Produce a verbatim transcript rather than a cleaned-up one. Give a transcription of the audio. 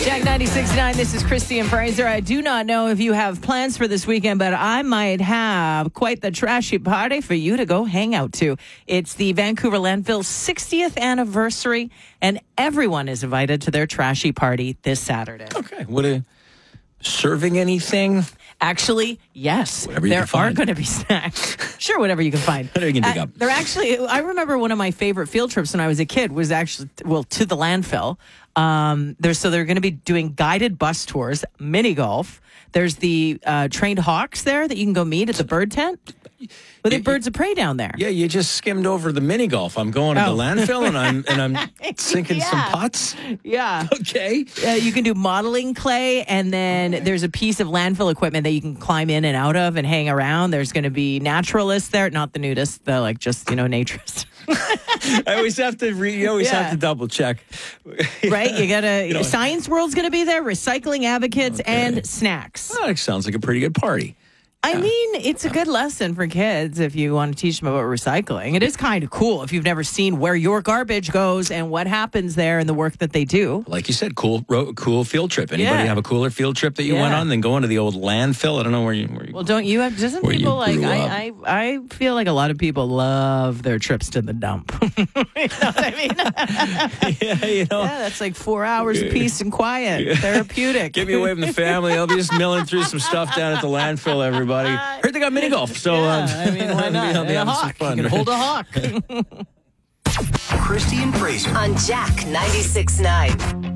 Jack ninety-six point nine, this is Christy and Fraser. I do not know if you have plans for this weekend, but I might have quite the trashy party for you to go hang out to. It's the Vancouver Landfill's sixtieth anniversary, and everyone is invited to their trashy party this Saturday. Okay. What a, serving anything? Actually, yes. Whatever you there can find. are going to be snacks. Sure, whatever you can find. Whatever you can dig Uh, up. They're actually, I remember one of my favorite field trips when I was a kid was actually, well, to the landfill. Um, there's, so they're going to be doing guided bus tours, mini golf. There's the uh, trained hawks there that you can go meet at the bird tent. Well, they have birds of prey down there. Yeah, you just skimmed over the mini golf. I'm going to Oh. the landfill and I'm and I'm sinking some Yeah. putts. Yeah. Okay. Uh, you can do modeling clay, and then there's a piece of landfill equipment that you can climb in and out of and hang around. There's going to be naturalists there, not the nudists, the like just, you know, naturists. I always have to re, you always Yeah. have to double check. Right? You got to, You know- Science World's going to be there, recycling advocates, Okay. and snacks. Oh, that sounds like a pretty good party. I mean, it's a good lesson for kids if you want to teach them about recycling. It is kind of cool if you've never seen where your garbage goes and what happens there and the work that they do. Like you said, cool, ro- cool field trip. Anybody Yeah. have a cooler field trip that you went Yeah. on than going to the old landfill? I don't know where you. Where you Well, don't you have, doesn't Where you people like, grew up. I, I, I feel like a lot of people love their trips to the dump. You know what I mean? yeah, you know. Yeah, that's like four hours of peace and quiet, therapeutic. Get me away from the family. I'll be just milling through some stuff down at the landfill, everybody. Heard they got mini golf, so Yeah, um, I mean, why not? I'll be And a having some hawk. fun. You can hold a hawk. Christy and Fraser. On Jack ninety-six point nine.